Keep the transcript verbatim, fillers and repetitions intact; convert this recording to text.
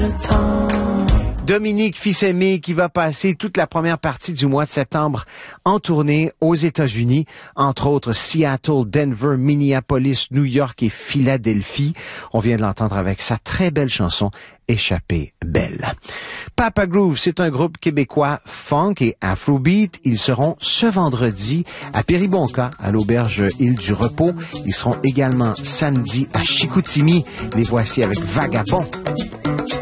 le temps. Dominique Fils-Aimé qui va passer toute la première partie du mois de septembre en tournée aux États-Unis, entre autres Seattle, Denver, Minneapolis, New York et Philadelphie. On vient de l'entendre avec sa très belle chanson Échappée belle. Papa Groove, c'est un groupe québécois funk et afrobeat. Ils seront ce vendredi à Péribonka, à l'auberge Île du Repos. Ils seront également samedi à Chicoutimi. Les voici avec Vagabond.